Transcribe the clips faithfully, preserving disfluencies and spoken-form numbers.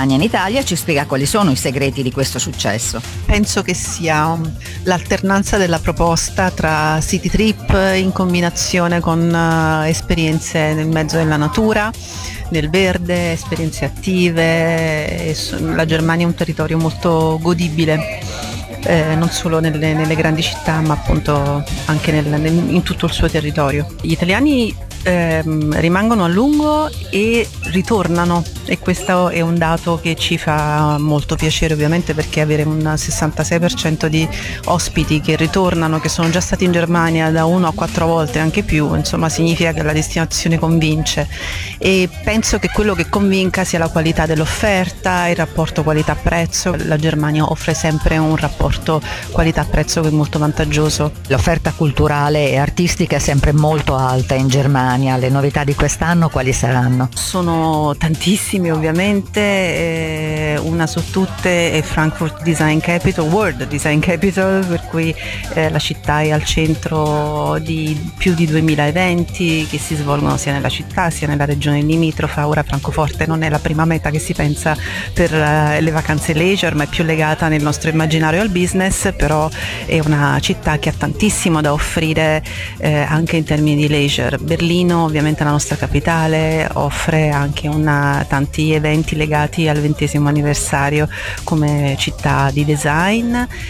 Germania e in Italia, ci spiega quali sono i segreti di questo successo. Penso che sia um, l'alternanza della proposta tra city trip in combinazione con uh, esperienze nel mezzo della natura, nel verde, esperienze attive. E la Germania è un territorio molto godibile, eh, non solo nelle, nelle grandi città, ma appunto anche nel, nel, in tutto il suo territorio. Gli italiani ehm, rimangono a lungo e ritornano, e questo è un dato che ci fa molto piacere, ovviamente, perché avere un sessantasei per cento di ospiti che ritornano, che sono già stati in Germania da uno a quattro volte, anche più, insomma, significa che la destinazione convince. E penso che quello che convinca sia la qualità dell'offerta, il rapporto qualità-prezzo. La Germania offre sempre un rapporto qualità-prezzo che è molto vantaggioso. L'offerta culturale e artistica è sempre molto alta in Germania. Le novità di quest'anno quali saranno? Sono tantissime, ovviamente, eh, una su tutte è Frankfurt Design Capital, World Design Capital, per cui eh, la città è al centro di più di duemila eventi che si svolgono sia nella città sia nella regione limitrofa. Ora Francoforte non è la prima meta che si pensa per uh, le vacanze leisure, ma è più legata nel nostro immaginario al business, però è una città che ha tantissimo da offrire eh, anche in termini di leisure. Berlino, ovviamente la nostra capitale, offre anche una, tanti eventi legati al ventesimo anniversario come città di design.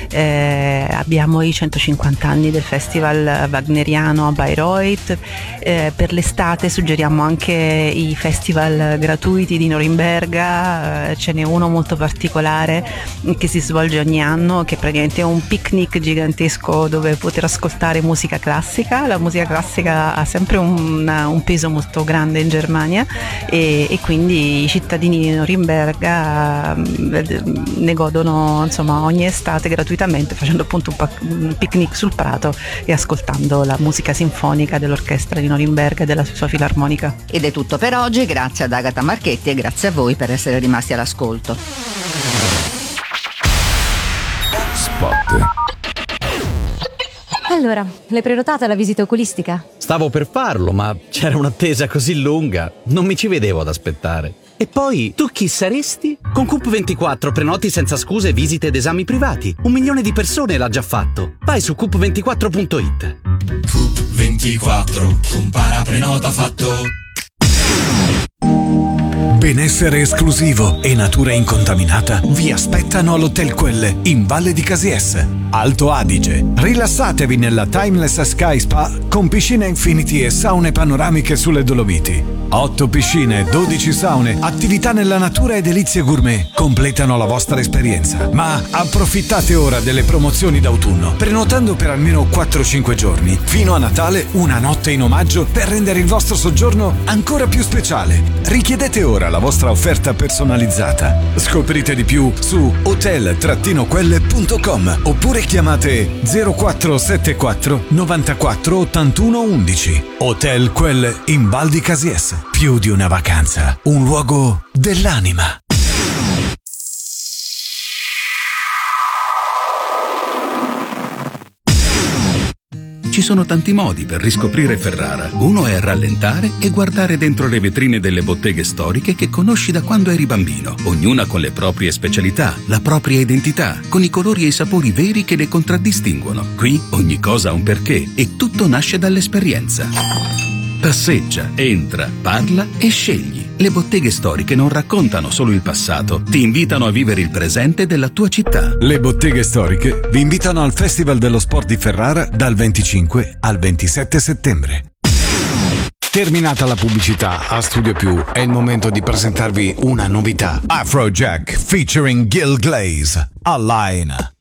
Eh, abbiamo i centocinquanta anni del festival wagneriano a Bayreuth. Eh, per l'estate suggeriamo anche i festival gratuiti di Norimberga. Eh, ce n'è uno molto particolare che si svolge ogni anno, che praticamente è un picnic gigantesco dove poter ascoltare musica classica. La musica classica ha sempre un, un peso molto grande in Germania, e, e quindi i cittadini di Norimberga ne godono, insomma, ogni estate gratuitamente, facendo appunto un, pac- un picnic sul prato e ascoltando la musica sinfonica dell'orchestra di Norimberga e della sua filarmonica. Ed è tutto per oggi, grazie ad Agata Marchetti e grazie a voi per essere rimasti all'ascolto. Spot. Allora, l'hai prenotata la visita oculistica? Stavo per farlo, ma c'era un'attesa così lunga, non mi ci vedevo ad aspettare. E poi, tu chi saresti? Con Coop ventiquattro prenoti senza scuse visite ed esami privati. Un milione di persone l'ha già fatto. Vai su coop ventiquattro punto it. Coop ventiquattro, compara prenota fatto. Benessere esclusivo e natura incontaminata vi aspettano all'Hotel Quelle in Valle di Casies, Alto Adige. Rilassatevi nella Timeless Sky Spa con piscina infinity e saune panoramiche sulle Dolomiti. otto piscine, dodici saune, attività nella natura e delizie gourmet completano la vostra esperienza. Ma approfittate ora delle promozioni d'autunno, prenotando per almeno quattro cinque giorni. Fino a Natale una notte in omaggio per rendere il vostro soggiorno ancora più speciale. Richiedete ora la vostra offerta personalizzata. Scoprite di più su hotel quelle punto com oppure chiamate zero quattro sette quattro novantaquattro ottantuno undici. Hotel Quelle in Val di Casies. Più di una vacanza, un luogo dell'anima. Ci sono tanti modi per riscoprire Ferrara. Uno è rallentare e guardare dentro le vetrine delle botteghe storiche che conosci da quando eri bambino, ognuna con le proprie specialità, la propria identità, con i colori e i sapori veri che le contraddistinguono. Qui ogni cosa ha un perché e tutto nasce dall'esperienza. Passeggia, entra, parla e scegli. Le botteghe storiche non raccontano solo il passato, ti invitano a vivere il presente della tua città. Le botteghe storiche vi invitano al Festival dello Sport di Ferrara dal venticinque al ventisette settembre. Terminata la pubblicità, a Studio Più è il momento di presentarvi una novità. Afrojack featuring Gil Glaze, Align.